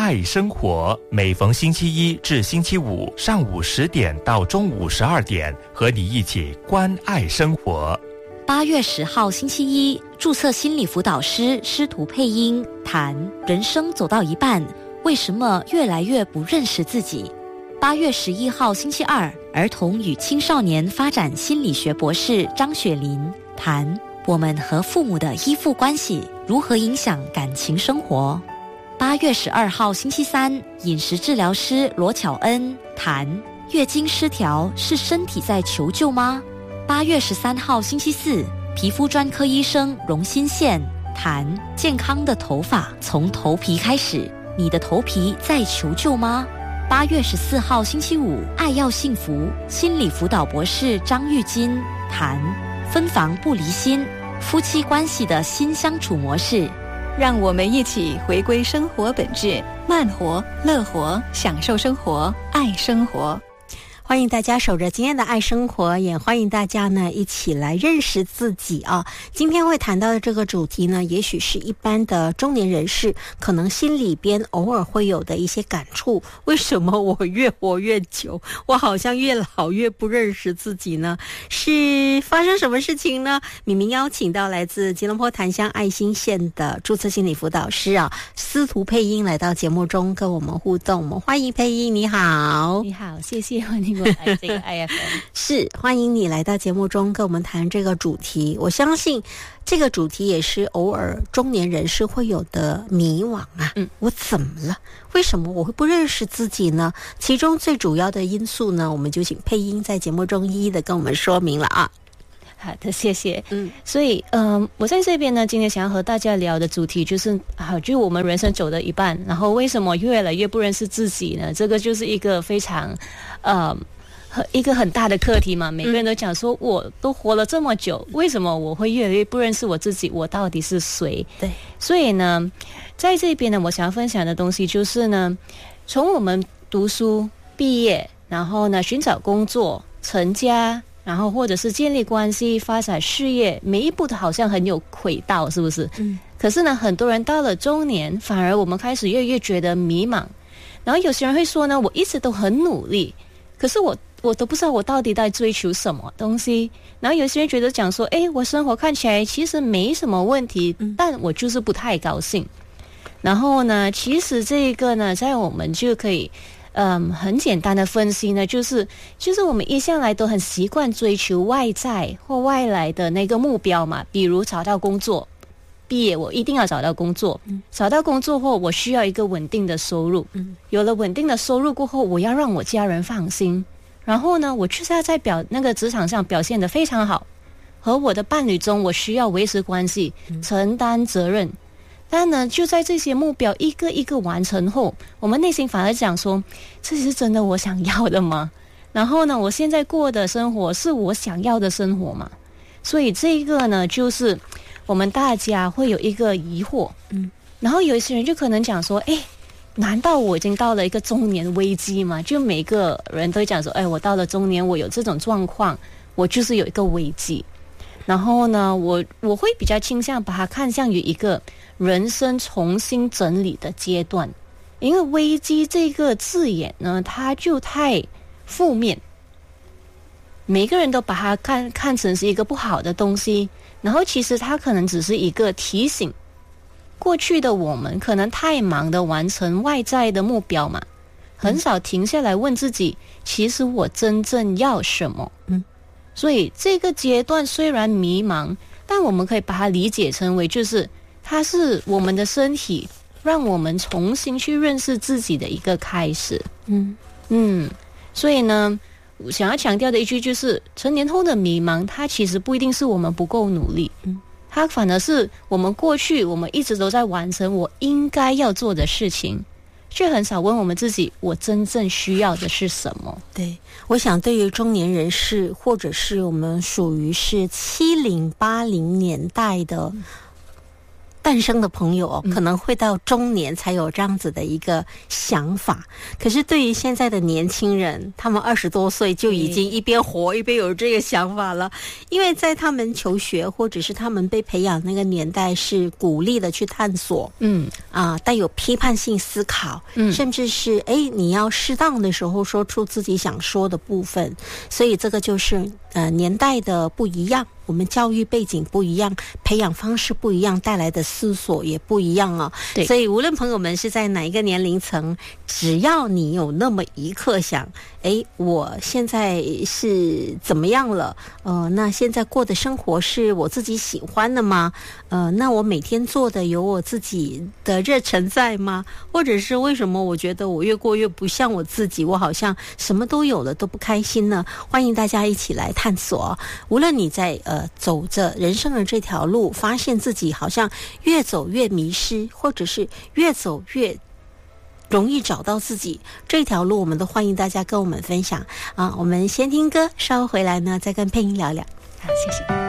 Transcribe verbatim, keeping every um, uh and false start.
爱生活，每逢星期一至星期五上午十点到中午十二点，和你一起关爱生活。 八月十号星期一，注册心理辅导师师徒配音谈人生走到一半，为什么越来越不认识自己。八月十一号星期二，儿童与青少年发展心理学博士张雪琳谈我们和父母的依附关系如何影响感情生活。八月十二号星期三，饮食治疗师罗巧恩谈月经失调是身体在求救吗？八月十三号星期四，皮肤专科医生荣新宪谈健康的头发从头皮开始，你的头皮在求救吗？八月十四号星期五，爱要幸福心理辅导博士张玉金谈分房不离心，夫妻关系的新相处模式。 让我们一起回归生活本质，慢活、乐活，享受生活，爱生活。 欢迎大家守着今天的爱生活，也欢迎大家呢一起来认识自己啊。今天会谈到的这个主题呢，也许是一般的中年人士可能心里边偶尔会有的一些感触。为什么我越活越久，我好像越老越不认识自己呢？是发生什么事情呢？敏明邀请到来自吉隆坡檀香爱心县的注册心理辅导师啊，司徒配音来到节目中跟我们互动。我们欢迎配音，你好。 你好，谢谢欢迎我来这个 I F M 是欢迎你来到节目中跟我们谈这个主题。我相信这个主题也是偶尔中年人士会有的迷惘啊。嗯，我怎么了？为什么我会不认识自己呢？其中最主要的因素呢，我们就请配音在节目中一一的跟我们说明了啊。 好的，谢谢。嗯，所以，嗯、呃，我在这边呢，今天想要和大家聊的主题就是，好，就我们人生走到一半，然后为什么越来越不认识自己呢？这个就是一个非常，呃。一个很大的课题嘛，每个人都讲说，我都活了这么久，为什么我会越来越不认识我自己？我到底是谁？ 对， 所以呢，在这边呢，我想要分享的东西就是呢，从我们读书毕业，然后呢，寻找工作、成家，然后或者是建立关系、发展事业，每一步都好像很有轨道，是不是？嗯。可是呢，很多人到了中年，反而我们开始越来越觉得迷茫。然后有些人会说呢，我一直都很努力，可是我。我都不知道我到底在追求什么东西。然后有些人觉得讲说，诶，我生活看起来其实没什么问题，但我就是不太高兴。然后呢，其实这个呢，在我们就可以嗯很简单的分析呢，就是就是我们一向来都很习惯追求外在或外来的那个目标嘛，比如找到工作，毕业我一定要找到工作，嗯、找到工作后我需要一个稳定的收入，嗯、有了稳定的收入过后，我要让我家人放心。然后呢，我就是要在表那个职场上表现得非常好，和我的伴侣中，我需要维持关系，承担责任。但呢，就在这些目标一个一个完成后，我们内心反而讲说，这是真的我想要的吗？然后呢，我现在过的生活是我想要的生活吗？所以这个呢，就是我们大家会有一个疑惑。嗯，然后有一些人就可能讲说，诶，难道我已经到了一个中年危机吗？就每个人都讲说，哎，我到了中年，我有这种状况，我就是有一个危机。然后呢，我我会比较倾向把它看向于一个人生重新整理的阶段，因为危机这个字眼呢，它就太负面，每个人都把它看看成是一个不好的东西，然后其实它可能只是一个提醒。过去的我们可能太忙的完成外在的目标嘛，很少停下来问自己，其实我真正要什么。嗯，所以这个阶段虽然迷茫，但我们可以把它理解成为就是它是我们的身体让我们重新去认识自己的一个开始。嗯嗯，所以呢，我想要强调的一句就是成年后的迷茫，它其实不一定是我们不够努力，嗯，它反而是我们过去我们一直都在完成我应该要做的事情，却很少问我们自己，我真正需要的是什么。 对，我想对于中年人士，或者是我们属于是七零八零年代的诞生的朋友、哦嗯、可能会到中年才有这样子的一个想法，可是对于现在的年轻人，他们二十多岁就已经一边活一边有这个想法了，因为在他们求学或者是他们被培养那个年代是鼓励的去探索，嗯啊，带有批判性思考，嗯，甚至是哎你要适当的时候说出自己想说的部分，所以这个就是呃年代的不一样，我们教育背景不一样，培养方式不一样，带来的思索也不一样哦。对，所以无论朋友们是在哪一个年龄层，只要你有那么一刻想，哎，我现在是怎么样了？呃，那现在过的生活是我自己喜欢的吗？呃，那我每天做的有我自己的热忱在吗？或者是为什么我觉得我越过越不像我自己，我好像什么都有了都不开心呢？欢迎大家一起来探索。无论你在呃走着人生的这条路，发现自己好像越走越迷失，或者是越走越容易找到自己，这条路我们都欢迎大家跟我们分享啊！我们先听歌，稍后回来呢再跟佩英聊聊。好，谢谢。